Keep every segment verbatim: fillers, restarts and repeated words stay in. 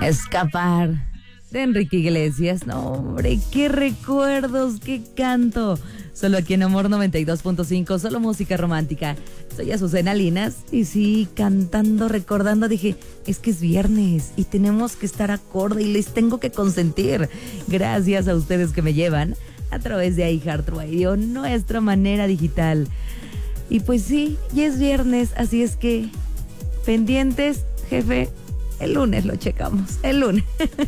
Escapar, de Enrique Iglesias. No, hombre, qué recuerdos, qué canto. Solo aquí en Amor noventa y dos punto cinco, solo música romántica. Soy Azucena Linas y sí, cantando, recordando, dije, es que es viernes y tenemos que estar acorde y les tengo que consentir. Gracias a ustedes que me llevan a través de iHeartRadio, nuestra manera digital. Y pues sí, ya es viernes, así es que pendientes, jefe, el lunes lo checamos, el lunes.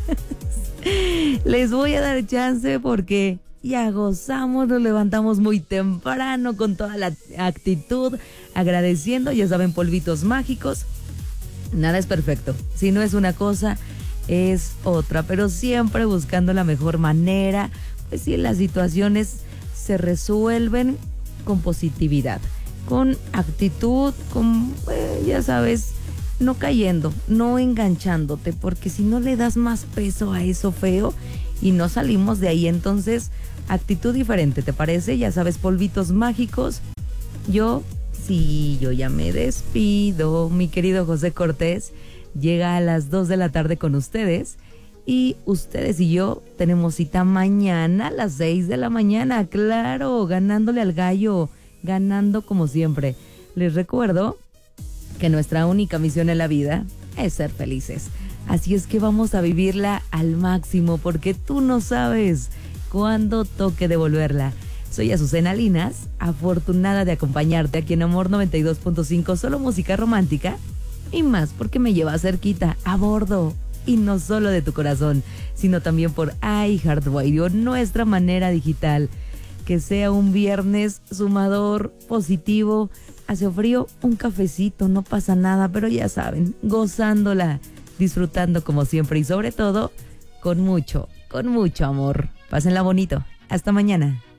Les voy a dar chance porque ya gozamos, nos levantamos muy temprano con toda la actitud, agradeciendo, ya saben, polvitos mágicos. Nada es perfecto, si no es una cosa, es otra, pero siempre buscando la mejor manera, pues si las situaciones se resuelven con positividad, con actitud, con, eh, ya sabes, no cayendo, no enganchándote, porque si no le das más peso a eso feo y no salimos de ahí, entonces actitud diferente, ¿te parece? Ya sabes, polvitos mágicos. Yo, sí, yo ya me despido. Mi querido José Cortés llega a las dos de la tarde con ustedes y ustedes y yo tenemos cita mañana a las seis de la mañana, claro, ganándole al gallo, ganando como siempre. Les recuerdo que nuestra única misión en la vida es ser felices. Así es que vamos a vivirla al máximo porque tú no sabes cuándo toque devolverla. Soy Azucena Linas, afortunada de acompañarte aquí en Amor noventa y dos punto cinco, solo música romántica y más porque me lleva cerquita, a bordo, y no solo de tu corazón, sino también por iHeartRadio, nuestra manera digital. Que sea un viernes sumador, positivo. Hace frío, un cafecito, no pasa nada, pero ya saben, gozándola, disfrutando como siempre y sobre todo, con mucho, con mucho amor. Pásenla bonito. Hasta mañana.